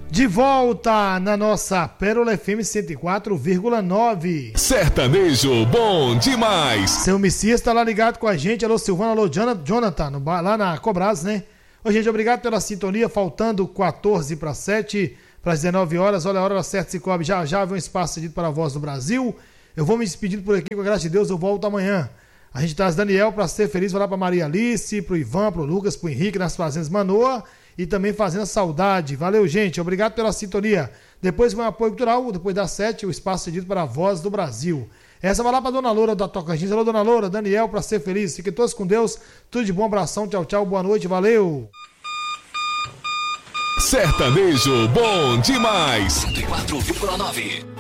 De volta na nossa Pérola FM 104,9. Sertanejo bom demais. Seu Messias tá lá ligado com a gente. Alô, Silvana, alô, Jonathan, lá na Cobras, né? Ô, gente, obrigado pela sintonia. Faltando 14 para 7, para as 19 horas. Olha a hora certa, se cobre. Já vem um espaço cedido para a Voz do Brasil. Eu vou me despedindo por aqui, com a graça de Deus. Eu volto amanhã. A gente traz Daniel para ser feliz. Vai lá para Maria Alice, pro Ivan, pro Lucas, pro Henrique, nas Fazendas Manoa. E também Fazenda Saudade. Valeu, gente. Obrigado pela sintonia. Depois vem o apoio cultural. Depois das 7, o espaço cedido para a Voz do Brasil. Essa vai lá para Dona Loura da Tocantins. Alô, Dona Loura, Daniel, para ser feliz. Fiquem todos com Deus. Tudo de bom. Abração. Tchau, tchau. Boa noite. Valeu. Sertanejo bom demais. 104,9.